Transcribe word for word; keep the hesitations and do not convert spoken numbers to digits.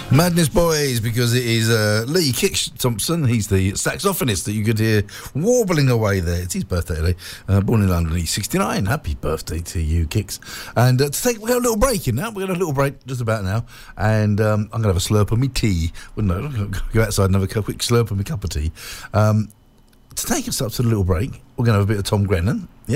Madness Boys, because it is uh, Lee Kix Thompson. He's the saxophonist that you could hear warbling away there. It's his birthday today. Uh, born in London, he's sixty-nine. Happy birthday to you, Kix. And uh, to take, we've got a little break in now. We're going to have a little break just about now. And um, I'm going to have a slurp of me tea. Wouldn't I? I'm going to go outside and have a quick slurp of my cup of tea. Um, to take us up to the little break, we're going to have a bit of Tom Grennan. Yeah.